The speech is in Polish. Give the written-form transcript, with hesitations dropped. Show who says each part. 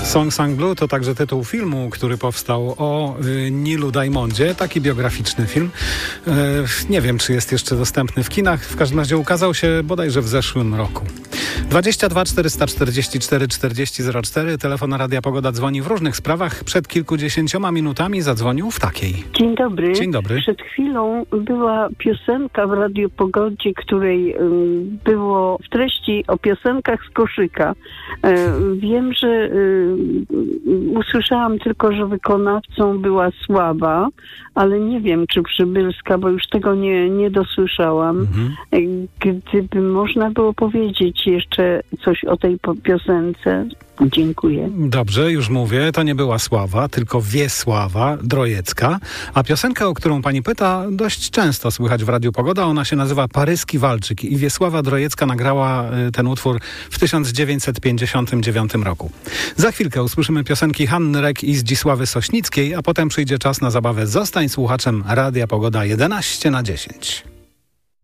Speaker 1: Song Sang Blue to także tytuł filmu, który powstał o Nilu Diamondzie. Taki biograficzny film. Nie wiem, czy jest jeszcze dostępny w kinach. W każdym razie ukazał się bodajże w zeszłym roku. 22 444 40 04. Telefon Radia Pogoda dzwoni w różnych sprawach. Przed kilkudziesięcioma minutami zadzwonił w takiej.
Speaker 2: Dzień dobry.
Speaker 1: Dzień dobry.
Speaker 2: Przed chwilą była piosenka w Radiu Pogodzie, której było w treści o piosenkach z koszyka. Wiem, że usłyszałam tylko, że wykonawcą była Sława, ale nie wiem, czy Przybylska, bo już tego nie dosłyszałam. Gdyby można było powiedzieć jeszcze coś o tej piosence. Dziękuję.
Speaker 1: Dobrze, już mówię. To nie była Sława, tylko Wiesława Drojecka. A piosenka, o którą pani pyta, dość często słychać w Radiu Pogoda. Ona się nazywa Paryski Walczyk i Wiesława Drojecka nagrała ten utwór w 1959 roku. Za chwilkę usłyszymy piosenki Hanny Rek i Zdzisławy Sośnickiej, a potem przyjdzie czas na zabawę Zostań słuchaczem Radia Pogoda 11/10.